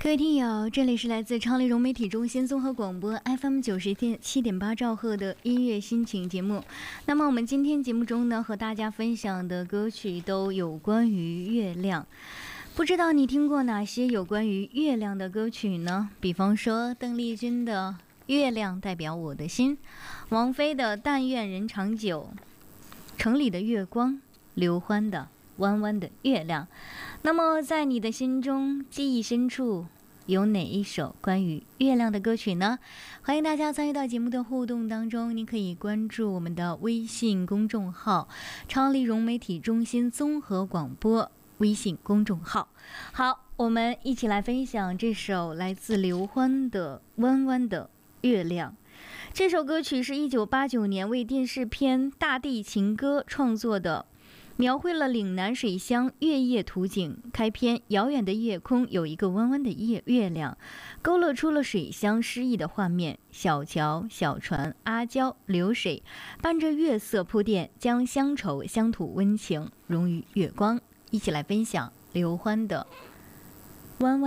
各位听友，这里是来自昌黎融媒体中心综合广播 FM 97.8兆赫的音乐心情节目。那么我们今天节目中呢，和大家分享的歌曲都有关于月亮。不知道你听过哪些有关于月亮的歌曲呢？比方说邓丽君的《月亮代表我的心》，王菲的《但愿人长久》，城里的月光，刘欢的弯弯的月亮。那么在你的心中记忆深处有哪一首关于月亮的歌曲呢？欢迎大家参与到节目的互动当中，您可以关注我们的微信公众号昌黎融媒体中心综合广播微信公众号。好，我们一起来分享这首来自刘欢的《弯弯的月亮》。这首歌曲是1989年为电视片《大地情歌》创作的，描绘了岭南水乡月夜图景。开篇，遥远的夜空有一个弯弯的月亮，勾勒出了水乡诗意的画面。小桥、小船、阿胶、流水，伴着月色铺垫，将乡愁、乡土温情融于月光。一起来分享刘欢的《弯弯》。